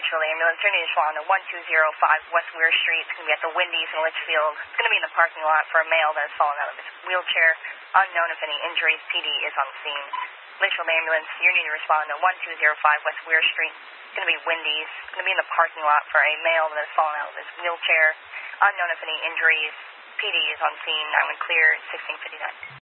Litchfield ambulance. Your need to respond to 1205 West Weir Street. It's going to be at the Wendy's in Litchfield. It's going to be in the parking lot for a male that has fallen out of his wheelchair. Unknown if any injuries. PD is on scene. Litchfield ambulance. Your need to respond to 1205 West Weir Street. It's going to be Wendy's. It's going to be in the parking lot for a male that has fallen out of his wheelchair. Unknown if any injuries. PD is on scene. I'm clear. 1659.